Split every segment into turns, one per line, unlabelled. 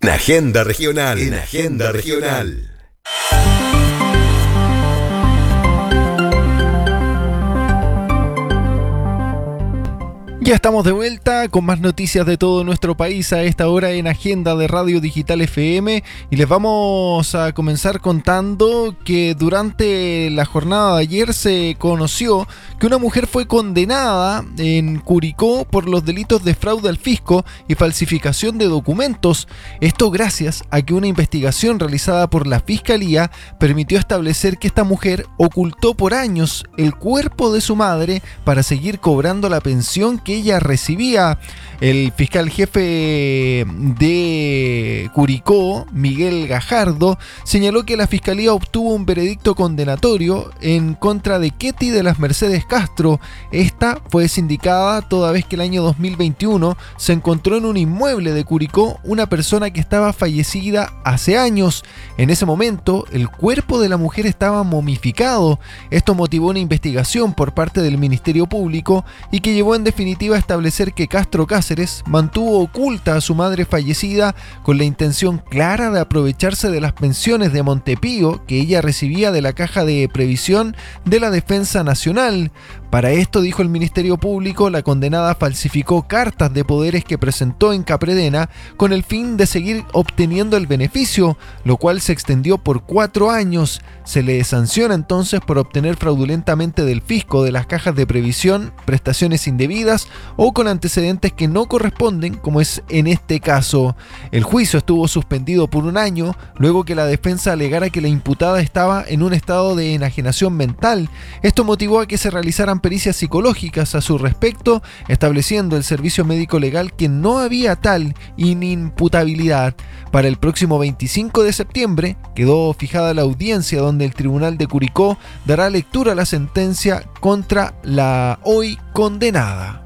Agenda regional. En Agenda regional.
Ya estamos de vuelta con más noticias de todo nuestro país a esta hora en Agenda de Radio Digital FM y les vamos a comenzar contando que durante la jornada de ayer se conoció que una mujer fue condenada en Curicó por los delitos de fraude al fisco y falsificación de documentos. Esto gracias a que una investigación realizada por la Fiscalía permitió establecer que esta mujer ocultó por años el cuerpo de su madre para seguir cobrando la pensión que ella recibía. El fiscal jefe de Curicó, Miguel Gajardo, señaló que la Fiscalía obtuvo un veredicto condenatorio en contra de Ketty de las Mercedes Castro. Esta fue sindicada toda vez que el año 2021 se encontró en un inmueble de Curicó una persona que estaba fallecida hace años. En ese momento, el cuerpo de la mujer estaba momificado. Esto motivó una investigación por parte del Ministerio Público y que llevó en definitiva a establecer que Castro Cáceres mantuvo oculta a su madre fallecida con la intención clara de aprovecharse de las pensiones de Montepío que ella recibía de la Caja de Previsión de la Defensa Nacional. Para esto, dijo el Ministerio Público, la condenada falsificó cartas de poderes que presentó en Capredena con el fin de seguir obteniendo el beneficio, lo cual se extendió por 4 años. Se le sanciona entonces por obtener fraudulentamente del fisco de las cajas de previsión prestaciones indebidas o con antecedentes que no corresponden, como es en este caso. El juicio estuvo suspendido por 1 año, luego que la defensa alegara que la imputada estaba en un estado de enajenación mental. Esto motivó a que se realizaran pericias psicológicas a su respecto, estableciendo el servicio médico legal que no había tal inimputabilidad. Para el próximo 25 de septiembre quedó fijada la audiencia donde el Tribunal de Curicó dará lectura a la sentencia contra la hoy condenada.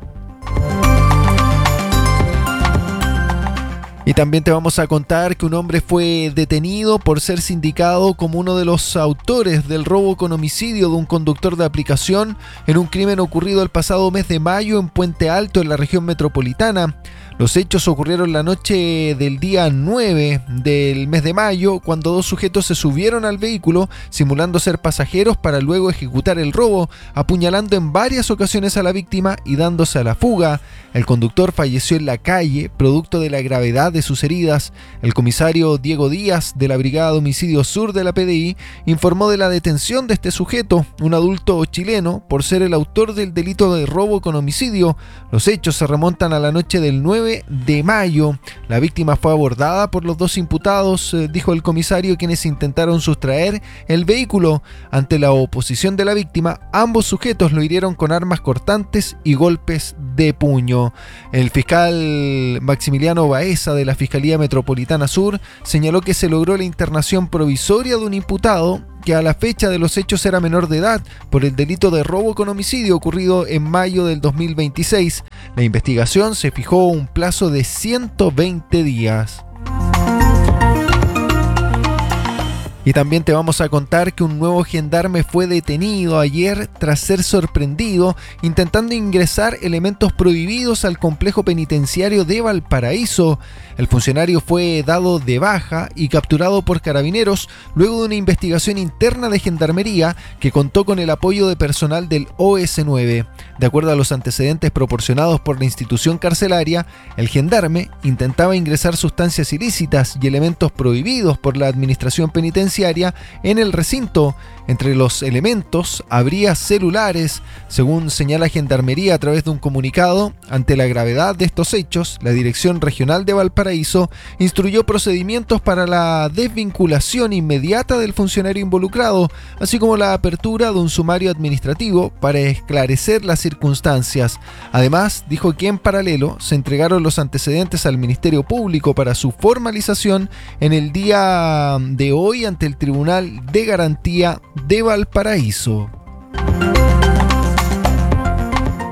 Y también te vamos a contar que un hombre fue detenido por ser sindicado como uno de los autores del robo con homicidio de un conductor de aplicación en un crimen ocurrido el pasado mes de mayo en Puente Alto, en la región metropolitana. Los hechos ocurrieron la noche del día 9 del mes de mayo, cuando 2 sujetos se subieron al vehículo simulando ser pasajeros para luego ejecutar el robo, apuñalando en varias ocasiones a la víctima y dándose a la fuga. El conductor falleció en la calle, producto de la gravedad de sus heridas. El comisario Diego Díaz, de la Brigada de Homicidio Sur de la PDI, informó de la detención de este sujeto, un adulto chileno, por ser el autor del delito de robo con homicidio. Los hechos se remontan a la noche del 9 de mayo. La víctima fue abordada por los 2 imputados, dijo el comisario, quienes intentaron sustraer el vehículo. Ante la oposición de la víctima, ambos sujetos lo hirieron con armas cortantes y golpes de puño. El fiscal Maximiliano Baeza, de la Fiscalía Metropolitana Sur, señaló que se logró la internación provisoria de un imputado que a la fecha de los hechos era menor de edad por el delito de robo con homicidio ocurrido en mayo del 2026. La investigación se fijó un plazo de 120 días. Y también te vamos a contar que un nuevo gendarme fue detenido ayer tras ser sorprendido intentando ingresar elementos prohibidos al complejo penitenciario de Valparaíso. El funcionario fue dado de baja y capturado por carabineros luego de una investigación interna de gendarmería que contó con el apoyo de personal del OS9. De acuerdo a los antecedentes proporcionados por la institución carcelaria, el gendarme intentaba ingresar sustancias ilícitas y elementos prohibidos por la administración penitenciaria en el recinto. Entre los elementos habría celulares. Según señala Gendarmería a través de un comunicado, ante la gravedad de estos hechos, la Dirección Regional de Valparaíso instruyó procedimientos para la desvinculación inmediata del funcionario involucrado, así como la apertura de un sumario administrativo para esclarecer las circunstancias. Además, dijo que en paralelo se entregaron los antecedentes al Ministerio Público para su formalización en el día de hoy ante el Tribunal de Garantía de Valparaíso.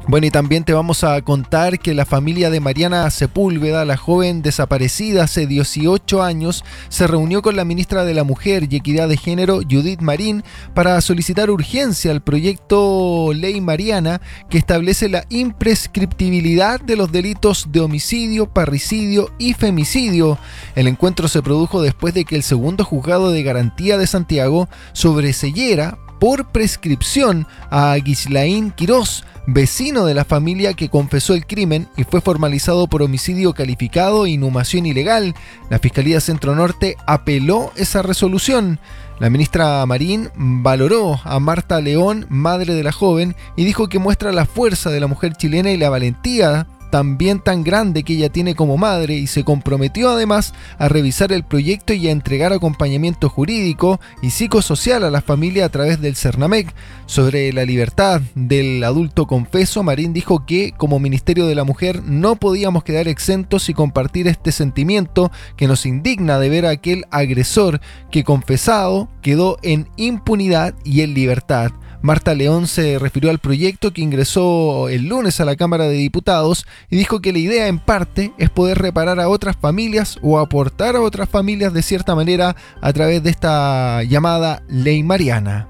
Bueno, y también te vamos a contar que la familia de Mariana Sepúlveda, la joven desaparecida hace 18 años, se reunió con la ministra de la Mujer y Equidad de Género, Judith Marín, para solicitar urgencia al proyecto Ley Mariana que establece la imprescriptibilidad de los delitos de homicidio, parricidio y femicidio. El encuentro se produjo después de que el segundo juzgado de garantía de Santiago sobreseyera por prescripción a Ghislain Quirós, vecino de la familia que confesó el crimen y fue formalizado por homicidio calificado e inhumación ilegal. La Fiscalía Centro Norte apeló esa resolución. La ministra Marín valoró a Marta León, madre de la joven, y dijo que muestra la fuerza de la mujer chilena y la valentía también tan grande que ella tiene como madre, y se comprometió además a revisar el proyecto y a entregar acompañamiento jurídico y psicosocial a la familia a través del Cernamec. Sobre la libertad del adulto confeso, Marín dijo que como Ministerio de la Mujer no podíamos quedar exentos y compartir este sentimiento que nos indigna de ver a aquel agresor que confesado quedó en impunidad y en libertad. Marta León se refirió al proyecto que ingresó el lunes a la Cámara de Diputados y dijo que la idea en parte es poder reparar a otras familias o aportar a otras familias de cierta manera a través de esta llamada Ley Mariana.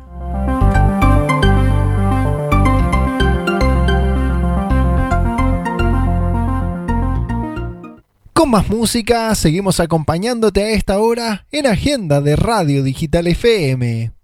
Con más música, seguimos acompañándote a esta hora en Agenda de Radio Digital FM.